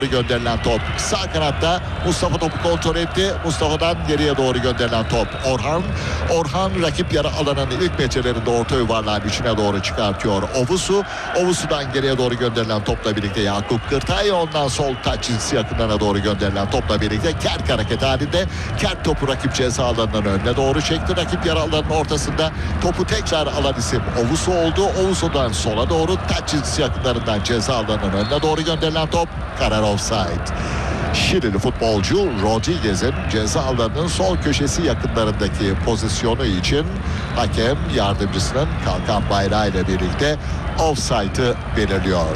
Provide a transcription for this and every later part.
gönderilen top. Sağ kanatta Mustafa topu kontrol etti. Mustafa'dan geriye doğru gönderilen top. Orhan rakip yarı alanının ilk metrelerinde orta yuvarlağın içine doğru çıkartıyor. Ovusu'dan geriye doğru gönderilen topla birlikte Yakup Kırtay, ondan sol taç çizgisi yakınlarına doğru gönderilen topla birlikte Kerk hareket halinde. Kerk topu rakip ceza alanının önüne doğru çekti. Rakip yarı alanının ortasında topu tekrar alan isim Ovusu oldu. Ovusu'dan sola doğru taç çizgisi yakınlarından ceza alanının önüne doğru gönderilen top. Karar offside. Şilili futbolcu Rodriguez'in ceza alanının sol köşesi yakınlarındaki pozisyonu için hakem yardımcısının kalkan bayrağı ile birlikte offside'ı belirliyor.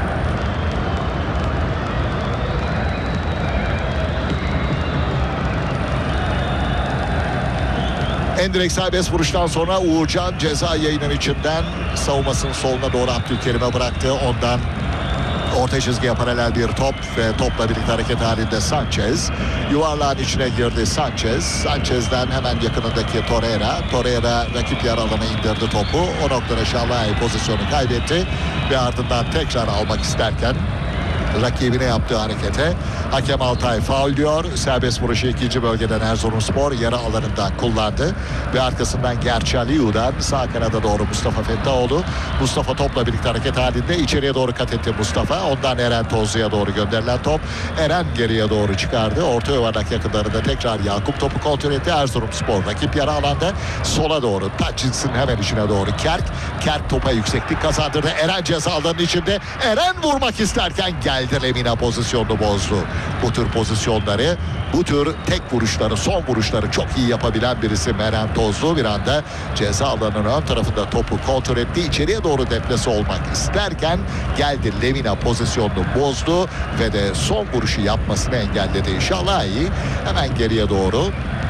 Endirekt serbest vuruştan sonra Uğurcan ceza yayının içinden savunmasının soluna doğru Abdülkerim'e bıraktı. Ondan orta çizgiye paralel bir top ve topla birlikte hareket halinde Sanchez. Yuvarlağın içine girdi Sanchez. Sanchez'den hemen yakınındaki Torreira rakip yarı alana indirdi topu. O noktada Şalay pozisyonu kaybetti ve ardından tekrar almak isterken rakibine yaptığı harekete hakem Altay faul diyor. Serbest vuruşu ikinci bölgeden Erzurumspor yarı alanından kullandı ve arkasından Gerçaliu'dan sağ kanada doğru Mustafa Fettaoğlu. Mustafa topla birlikte hareket halinde içeriye doğru kat etti Mustafa. Ondan Eren Tozlu'ya doğru gönderilen top. Eren geriye doğru çıkardı. Orta yuvarlak yakınlarında tekrar Yakup topu kontrol etti. Erzurumspor rakip yarı alanda sola doğru Taçins'in hemen içine doğru Kerk topa yükseklik kazandırdı. Eren ceza alanının içinde. Eren vurmak isterken geldi Lemina pozisyonunu bozdu. Bu tür pozisyonları, bu tür tek vuruşları, son vuruşları çok iyi yapabilen birisi Eren Tozlu. Bir anda ceza alanının ön tarafında topu kontrol etti. İçeriye doğru deplase olmak isterken geldi Lemina pozisyonunu bozdu ve de son vuruşu yapmasını engelledi. Şalai hemen geriye doğru.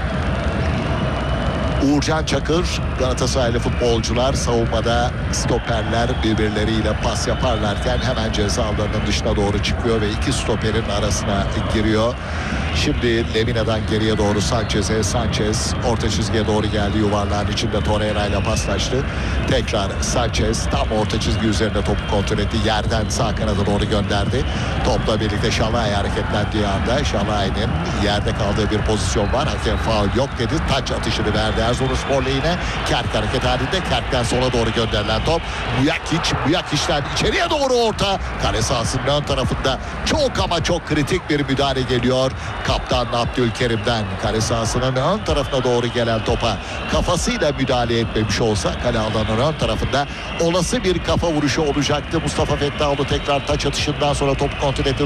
Uğurcan Çakır, Galatasaraylı futbolcular savunmada stoperler birbirleriyle pas yaparlarken hemen ceza alanının dışına doğru çıkıyor ve iki stoperin arasına giriyor. Şimdi Lemina'dan geriye doğru Sanchez orta çizgiye doğru geldi. Yuvarlağın içinde Torreira ile paslaştı. Tekrar Sanchez tam orta çizgi üzerinde topu kontrol etti. Yerden sağ kanada doğru gönderdi. Topla birlikte Şalay hareketlendiği anda Şalay'ın yerde kaldığı bir pozisyon var. Hakem faul yok dedi. Taç atışını verdi Erzurumspor lehine. Kerk hareket halinde. Kerk'ten sola doğru gönderilen top. Muyakic'ten içeriye doğru orta. Kale sahasının ön tarafında çok ama çok kritik bir müdahale geliyor. Kaptan Abdülkerim'den kale sahasının ön tarafına doğru gelen topa kafasıyla müdahale etmemiş olsa kale alanının ön tarafında olası bir kafa vuruşu olacaktı. Mustafa Fettaoğlu tekrar taç atışından sonra topu kontrol etti.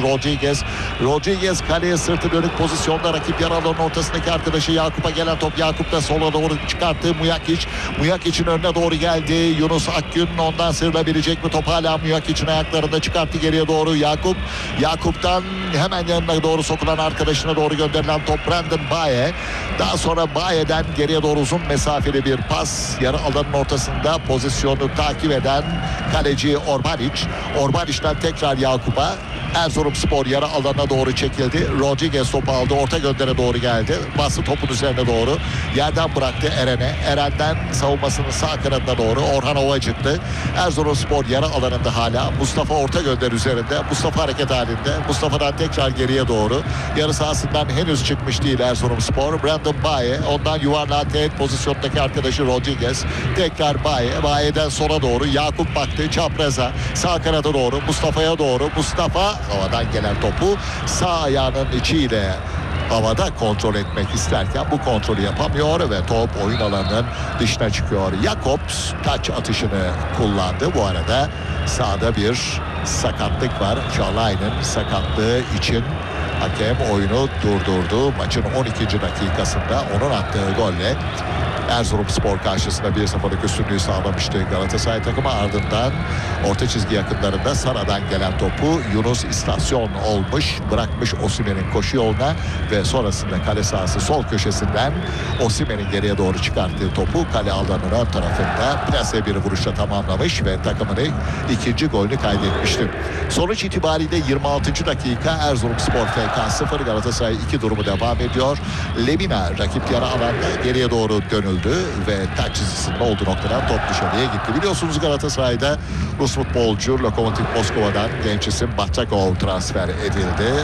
Rodriguez kaleye sırtı dönük pozisyonda rakip yarı alanın ortasındaki arkadaşı Yakup'a gelen top Yakup'ta sola doğru çıkarttı. Muyakic'in önüne doğru geldi. Yunus Akgün ondan sıyrılabilecek mi? Top hala Muyakic'in ayaklarında çıkarttı geriye doğru. Yakup'tan hemen yanına doğru sokulan arkadaşına doğru gönderilen top Brandon Baye. Daha sonra Baye'den geriye doğru uzun mesafeli bir pas. Yarı alanın ortasında pozisyonu takip eden kaleci Orbanic'ten tekrar Yakup'a. Erzurumspor yarı alana doğru çekildi. Rodriguez topu aldı. Orta göndere doğru geldi. Bastı topun üzerine doğru. Yerden bıraktı Eren'e. Eren'den savunmasının sağ kanadına doğru Orhan Ovacık'tı. Erzurumspor yarı alanında hala. Mustafa orta gönder üzerinde. Mustafa hareket halinde. Mustafa'dan tekrar geriye doğru. Yarı sahasından henüz çıkmış değil Erzurumspor. Brandon Baye. Ondan yuvarlağı teğet pozisyondaki arkadaşı Rodriguez. Tekrar Baye'den sola doğru. Yakup baktı çapraza. Sağ kanada doğru. Mustafa'ya doğru. Mustafa havadan gelen topu sağ ayağının içiyle havada kontrol etmek isterken bu kontrolü yapamıyor ve top oyun alanının dışına çıkıyor. Jakobs taç atışını kullandı. Bu arada sahada bir sakatlık var. Şalay'ın sakatlığı için hakem oyunu durdurdu. Maçın 12. dakikasında onun attığı golle Erzurumspor karşısında 1-0'lık üstünlüğü sağlamıştı Galatasaray takımı. Ardından orta çizgi yakınlarında Sara'dan gelen topu Yunus istasyon olmuş. Bırakmış Osimhen'in koşu yoluna ve sonrasında kale sahası sol köşesinden Osimhen'in geriye doğru çıkarttığı topu kale alanının ön tarafında plase bir vuruşla tamamlamış ve takımının ikinci golünü kaydetmişti. Sonuç itibariyle 26. dakika Erzurumspor FK 0, Galatasaray 2 durumu devam ediyor. Lemina rakip yarı alanda geriye doğru dönüldü. döndü ve taç çizgisinin olduğu noktadan top dışarıya gitti. Biliyorsunuz Galatasaray'da Rus futbolcu Lokomotiv Moskova'dan genç isim Batakov transfer edildi.